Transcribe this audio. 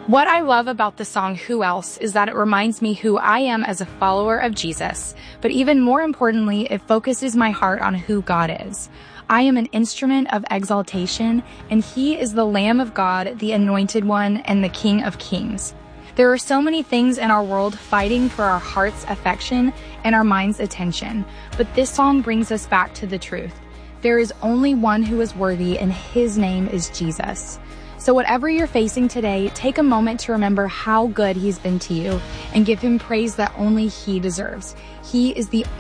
What I love about the song Who Else is that it reminds me who I am as a follower of Jesus, but even more importantly, it focuses my heart on who God is. I am an instrument of exaltation, and He is the Lamb of God, the Anointed One, and the King of Kings. There are so many things in our world fighting for our heart's affection and our mind's attention, but this song brings us back to the truth. There is only one who is worthy, and His name is Jesus. So whatever you're facing today, take a moment to remember how good He's been to you and give Him praise that only He deserves. He is the